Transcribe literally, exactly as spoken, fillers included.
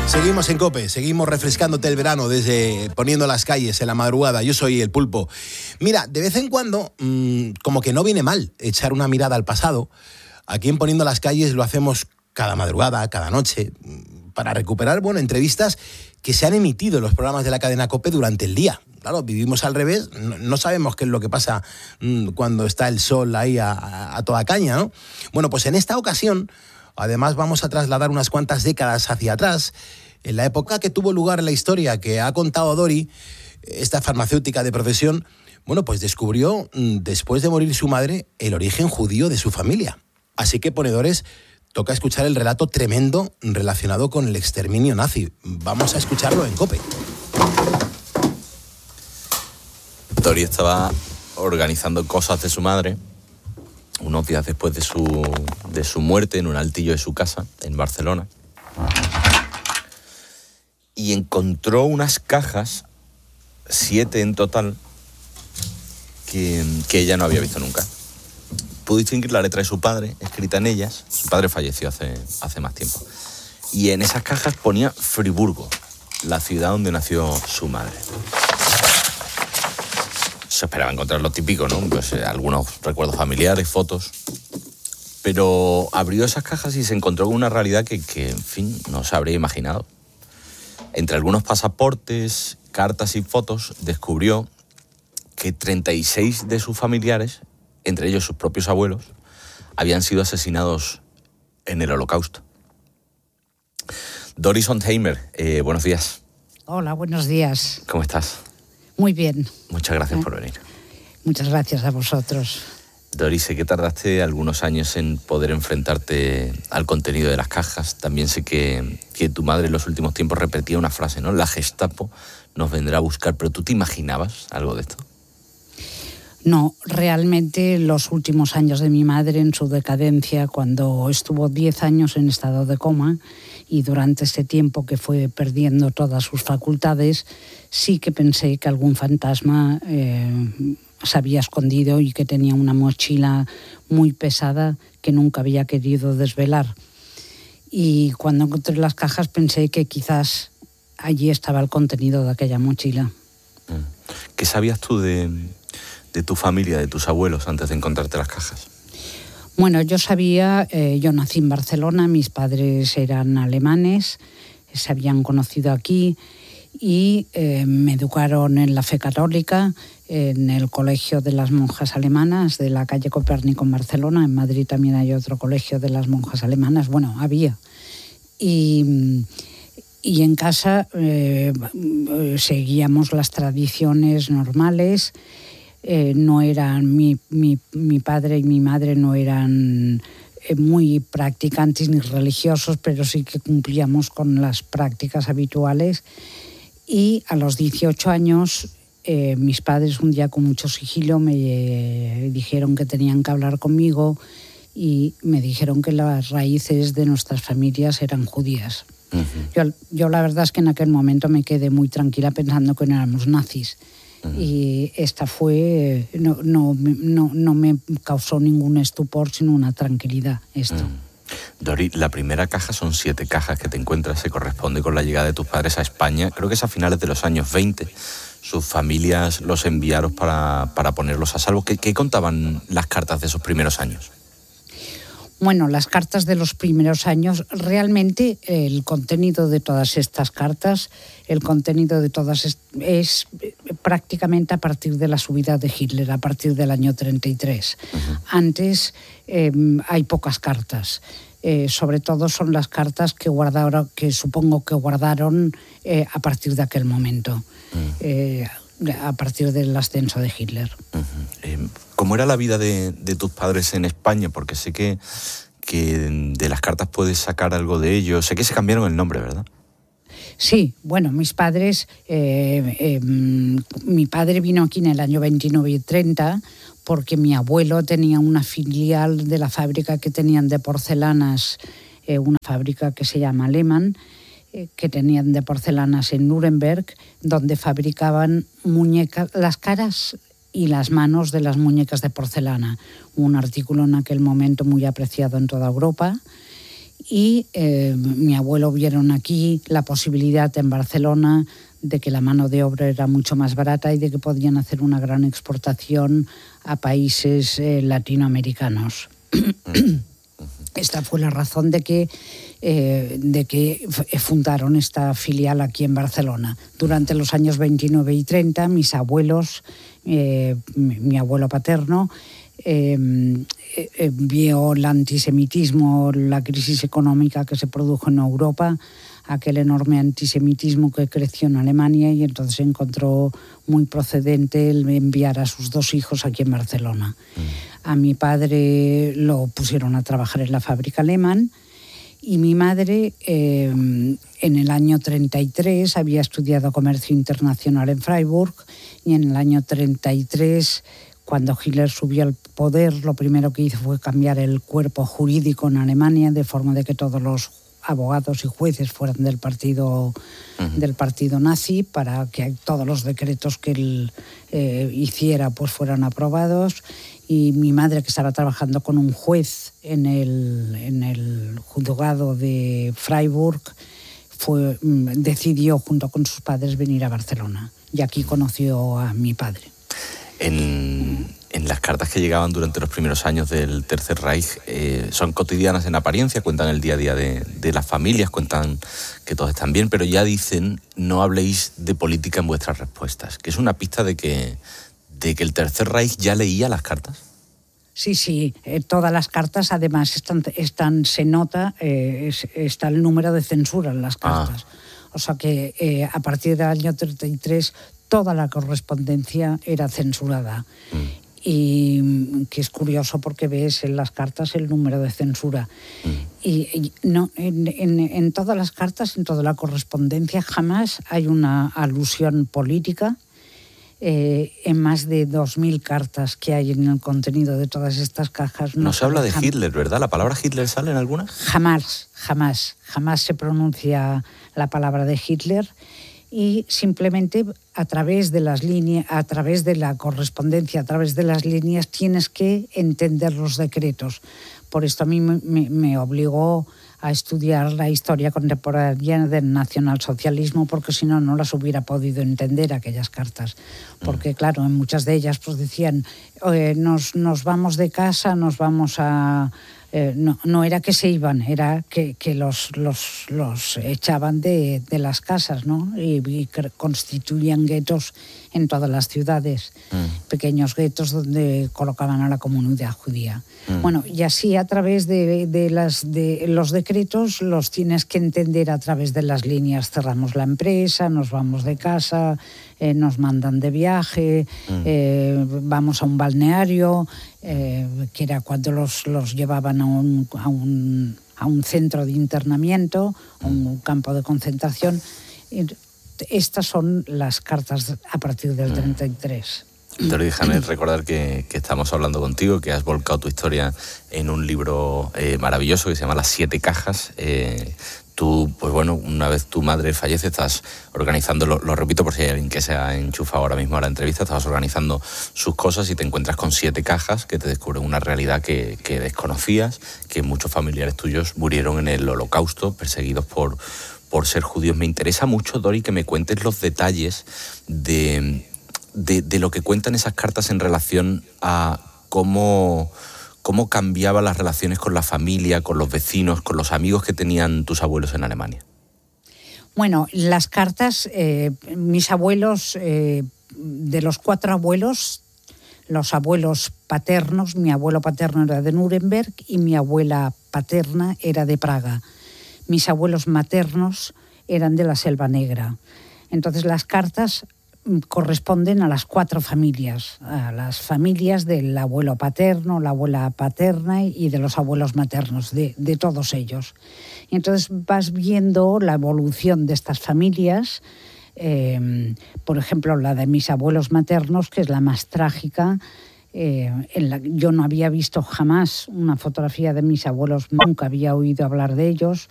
Seguimos en COPE, seguimos refrescándote el verano desde Poniendo las Calles en la madrugada. Yo soy El Pulpo. Mira, de vez en cuando, mmm, como que no viene mal echar una mirada al pasado. Aquí en Poniendo las Calles lo hacemos cada madrugada, cada noche, para recuperar, bueno, entrevistas que se han emitido en los programas de la cadena COPE durante el día. Claro, vivimos al revés, no, no sabemos qué es lo que pasa mmm, cuando está el sol ahí a, a, a toda caña, ¿no? Bueno, pues en esta ocasión, además vamos a trasladar unas cuantas décadas hacia atrás, en la época que tuvo lugar la historia que ha contado Dori, esta farmacéutica de profesión, bueno, pues descubrió, después de morir su madre, el origen judío de su familia. Así que, ponedores, toca escuchar el relato tremendo relacionado con el exterminio nazi. Vamos a escucharlo en COPE. Dori estaba organizando cosas de su madre unos días después de su, de su muerte en un altillo de su casa, en Barcelona. Y encontró unas cajas, siete en total, que, que ella no había visto nunca. Pudo distinguir la letra de su padre, escrita en ellas. Su padre falleció hace, hace más tiempo. Y en esas cajas ponía Friburgo, la ciudad donde nació su madre. Se esperaba encontrar lo típico, ¿no? Pues eh, algunos recuerdos familiares, fotos. Pero abrió esas cajas y se encontró con una realidad que, que en fin, no se habría imaginado. Entre algunos pasaportes, cartas y fotos, descubrió que treinta y seis de sus familiares, entre ellos sus propios abuelos, habían sido asesinados en el Holocausto. Dori Sontheimer, eh, buenos días. Hola, buenos días. ¿Cómo estás? Muy bien. Muchas gracias ¿Eh? por venir. Muchas gracias a vosotros. Dori, sé que tardaste algunos años en poder enfrentarte al contenido de las cajas. También sé que, que tu madre en los últimos tiempos repetía una frase, ¿no? La Gestapo nos vendrá a buscar, pero ¿tú te imaginabas algo de esto? No, realmente los últimos años de mi madre en su decadencia, cuando estuvo diez años en estado de coma y durante ese tiempo que fue perdiendo todas sus facultades, sí que pensé que algún fantasma eh, se había escondido y que tenía una mochila muy pesada que nunca había querido desvelar. Y cuando encontré las cajas pensé que quizás allí estaba el contenido de aquella mochila. ¿Qué sabías tú de, de tu familia, de tus abuelos, antes de encontrarte las cajas? Bueno, yo sabía, eh, yo nací en Barcelona, mis padres eran alemanes, se habían conocido aquí y eh, me educaron en la fe católica, en el colegio de las monjas alemanas de la calle Copérnico en Barcelona. En Madrid también hay otro colegio de las monjas alemanas, bueno, había. Y, y en casa eh, seguíamos las tradiciones normales. Eh, no eran, mi, mi, mi padre y mi madre no eran eh, muy practicantes ni religiosos, pero sí que cumplíamos con las prácticas habituales. Y a los dieciocho años, eh, mis padres un día con mucho sigilo me eh, dijeron que tenían que hablar conmigo y me dijeron que las raíces de nuestras familias eran judías. Uh-huh. Yo, yo la verdad es que en aquel momento me quedé muy tranquila pensando que no éramos nazis. Uh-huh. Y esta fue, no, no, no, no me causó ningún estupor, sino una tranquilidad esto. Uh-huh. Dori, la primera caja son siete cajas que te encuentras, se corresponde con la llegada de tus padres a España, creo que es a finales de los años veinte. Sus familias los enviaron para, para ponerlos a salvo. ¿Qué, qué contaban las cartas de esos primeros años? Bueno, las cartas de los primeros años, realmente el contenido de todas estas cartas, el contenido de todas es, es prácticamente a partir de la subida de Hitler, a partir del año treinta y tres. Uh-huh. Antes eh, hay pocas cartas. Eh, sobre todo son las cartas que guardaron, que supongo que guardaron eh, a partir de aquel momento, uh-huh. eh, a partir del ascenso de Hitler. Uh-huh. Eh, ¿Cómo era la vida de, de tus padres en España? Porque sé que, que de las cartas puedes sacar algo de ellos. Sé que se cambiaron el nombre, ¿verdad? Sí, bueno, mis padres, eh, eh, mi padre vino aquí en el año veintinueve y treinta porque mi abuelo tenía una filial de la fábrica que tenían de porcelanas, eh, una fábrica que se llama Lehmann, eh, que tenían de porcelanas en Nuremberg, donde fabricaban muñecas, las caras y las manos de las muñecas de porcelana, un artículo en aquel momento muy apreciado en toda Europa. Y eh, mi abuelo vieron aquí la posibilidad en Barcelona de que la mano de obra era mucho más barata y de que podían hacer una gran exportación a países eh, latinoamericanos. Esta fue la razón de que, eh, de que fundaron esta filial aquí en Barcelona. Durante los años veintinueve y treinta, mis abuelos, eh, mi, mi abuelo paterno, eh, eh, vio el antisemitismo, la crisis económica que se produjo en Europa, aquel enorme antisemitismo que creció en Alemania, y entonces encontró muy procedente el enviar a sus dos hijos aquí en Barcelona. Mm. A mi padre lo pusieron a trabajar en la fábrica Lehmann, y mi madre eh, en el año treinta y tres había estudiado comercio internacional en Freiburg, y en el año treinta y tres, cuando Hitler subió al poder, lo primero que hizo fue cambiar el cuerpo jurídico en Alemania, de forma de que todos los abogados y jueces fueran del partido, uh-huh. del partido nazi, para que todos los decretos que él eh, hiciera pues fueran aprobados. Y mi madre, que estaba trabajando con un juez en el, en el juzgado de Freiburg, fue, decidió junto con sus padres venir a Barcelona, y aquí conoció a mi padre. En, en las cartas que llegaban durante los primeros años del Tercer Reich, eh, son cotidianas en apariencia, cuentan el día a día de, de las familias, cuentan que todos están bien, pero ya dicen: no habléis de política en vuestras respuestas, que es una pista de que, de que el Tercer Reich ya leía las cartas. Sí, sí, eh, todas las cartas además están, están se nota, eh, es, está el número de censura en las cartas. Ah. O sea que eh, a partir del año treinta y tres toda la correspondencia era censurada. Mm. Y que es curioso porque ves en las cartas el número de censura. Mm. Y, y no, en, en, en todas las cartas, en toda la correspondencia, jamás hay una alusión política. Eh, en más de dos mil cartas que hay en el contenido de todas estas cajas. No, no se habla de Hitler, ¿verdad? ¿La palabra Hitler sale en alguna? Jamás, jamás, jamás se pronuncia la palabra de Hitler, y simplemente a través de las líneas, a través de la correspondencia, a través de las líneas, tienes que entender los decretos. Por esto a mí me, me, me obligó a estudiar la historia contemporánea del nacionalsocialismo, porque si no, no las hubiera podido entender aquellas cartas. Porque, claro, en muchas de ellas pues decían, eh, nos, nos vamos de casa, nos vamos a... Eh, no, no era que se iban, era que, que los, los, los echaban de, de las casas, ¿no? Y, y constituían guetos en todas las ciudades, mm. pequeños guetos donde colocaban a la comunidad judía. Mm. Bueno, y así a través de, de, las, de los decretos los tienes que entender a través de las líneas. Cerramos la empresa, nos vamos de casa, eh, nos mandan de viaje, mm. eh, vamos a un balneario, eh, que era cuando los, los llevaban a un, a, un, a un centro de internamiento, a un campo de concentración. Estas son las cartas a partir del treinta y tres. Dori, déjame recordar que, que estamos hablando contigo, que has volcado tu historia en un libro eh, maravilloso que se llama Las Siete Cajas. Eh, tú, pues bueno, una vez tu madre fallece, estás organizando, lo, lo repito por si hay alguien que se ha enchufado ahora mismo a la entrevista, estabas organizando sus cosas y te encuentras con siete cajas que te descubren una realidad que, que desconocías, que muchos familiares tuyos murieron en el Holocausto, perseguidos por, por ser judíos. Me interesa mucho, Dori, que me cuentes los detalles de... De, de lo que cuentan esas cartas en relación a cómo, cómo cambiaban las relaciones con la familia, con los vecinos, con los amigos que tenían tus abuelos en Alemania. Bueno, las cartas, eh, mis abuelos, eh, de los cuatro abuelos, los abuelos paternos, mi abuelo paterno era de Nuremberg y mi abuela paterna era de Praga. Mis abuelos maternos eran de la Selva Negra. Entonces las cartas corresponden a las cuatro familias, a las familias del abuelo paterno, la abuela paterna y de los abuelos maternos, de, de todos ellos. Y entonces vas viendo la evolución de estas familias, eh, por ejemplo, la de mis abuelos maternos, que es la más trágica. Eh, en la, yo no había visto jamás una fotografía de mis abuelos, nunca había oído hablar de ellos.